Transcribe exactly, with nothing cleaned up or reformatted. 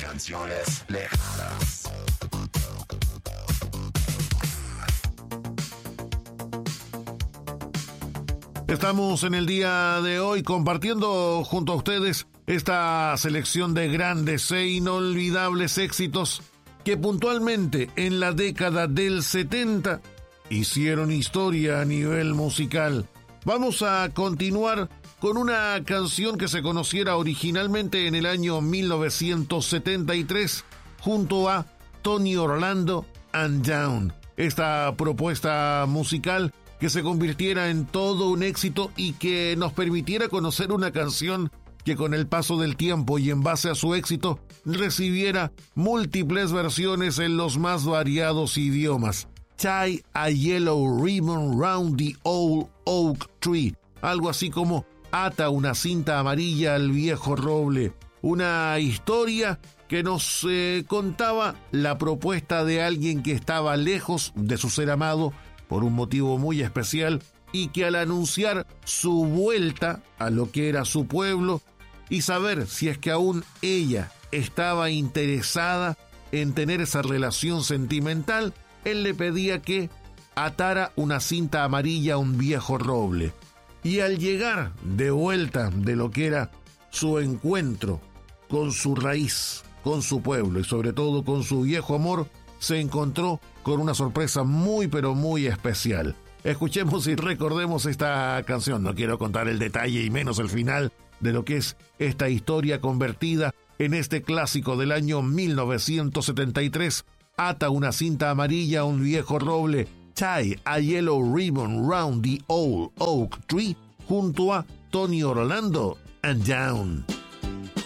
Canciones lejanas. Estamos en el día de hoy compartiendo junto a ustedes esta selección de grandes e inolvidables éxitos que puntualmente en la década del setenta hicieron historia a nivel musical. Vamos a continuar con una canción que se conociera originalmente en el año mil novecientos setenta y tres junto a Tony Orlando and Young. Esta propuesta musical que se convirtiera en todo un éxito y que nos permitiera conocer una canción que con el paso del tiempo y en base a su éxito recibiera múltiples versiones en los más variados idiomas. Tie a Yellow Ribbon Round the Old Oak Tree, algo así como ata una cinta amarilla al viejo roble, una historia que nos eh, contaba la propuesta de alguien que estaba lejos de su ser amado por un motivo muy especial y que al anunciar su vuelta a lo que era su pueblo y saber si es que aún ella estaba interesada en tener esa relación sentimental, él le pedía que atara una cinta amarilla a un viejo roble. Y al llegar de vuelta de lo que era su encuentro con su raíz, con su pueblo y sobre todo con su viejo amor, se encontró con una sorpresa muy pero muy especial. Escuchemos y recordemos esta canción. No quiero contar el detalle y menos el final de lo que es esta historia convertida en este clásico del año mil novecientos setenta y tres. Ata una cinta amarilla a un viejo roble. Tie a Yellow Ribbon Round the Old Oak Tree junto a Tony Orlando and Young.